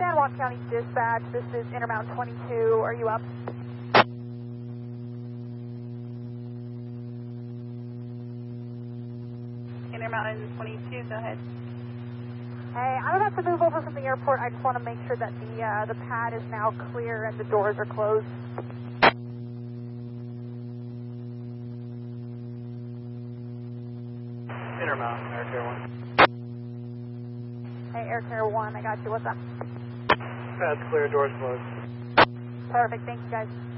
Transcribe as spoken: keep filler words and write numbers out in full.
San Juan County Dispatch, this is Intermountain twenty-two, are you up? Intermountain twenty-two, go ahead. Hey, I'm about to move over from the airport. I just want to make sure that the uh, the pad is now clear and the doors are closed. Intermountain, Air Care one. Hey, Air Care one, I got you. What's up? Pad's clear, doors closed. Perfect, thank you guys.